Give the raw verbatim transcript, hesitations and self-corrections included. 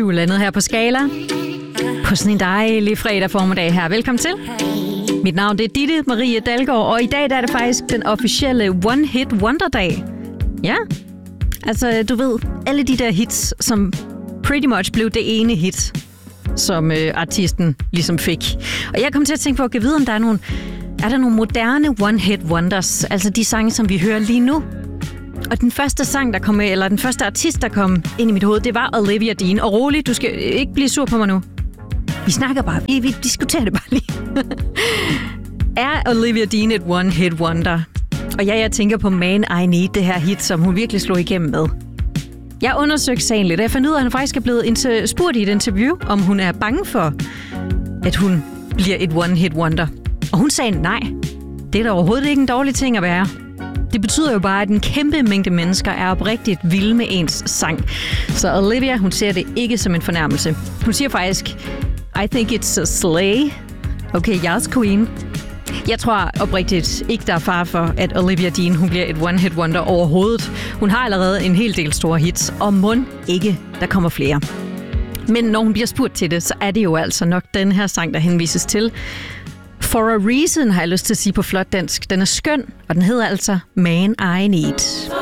du er landet her på Skala. På sådan en dejlig fredag formiddag her. Velkommen til. Mit navn det er Ditte Marie Dalgaard, og i dag der er det faktisk den officielle One Hit Wonder dag. Ja, altså du ved, alle de der hits, som pretty much blev det ene hit, som øh, artisten ligesom fik. Og jeg kom til at tænke på at vide, om der er nogle, er der nogle moderne One Hit Wonders, altså de sange, som vi hører lige nu. Og den første sang, der kom med, eller den første artist, der kom ind i mit hoved, det var Olivia Dean. Og rolig, du skal ikke blive sur på mig nu. Vi snakker bare, vi, vi diskuterer det bare lige. Er Olivia Dean et One Hit Wonder? Og ja, jeg tænker på Man I Need, det her hit, som hun virkelig slog igennem med. Jeg undersøgte sagen lidt, og jeg fandt ud af, at han faktisk er blevet inter- spurgt i et interview, om hun er bange for, at hun bliver et One Hit Wonder. Og hun sagde nej. Det er da overhovedet ikke en dårlig ting at være. Det betyder jo bare, at en kæmpe mængde mennesker er oprigtigt vilde med ens sang. Så Olivia, hun ser det ikke som en fornærmelse. Hun siger faktisk, I think it's a slay. Okay, yes, queen. Jeg tror oprigtigt ikke, der er fare for, at Olivia Dean hun bliver et one-hit wonder overhovedet. Hun har allerede en hel del store hits, og mon ikke, der kommer flere. Men når hun bliver spurgt til det, så er det jo altså nok den her sang, der henvises til. For a Reason, har jeg lyst til at sige på flot dansk. Den er skøn, og den hedder altså Man I Need.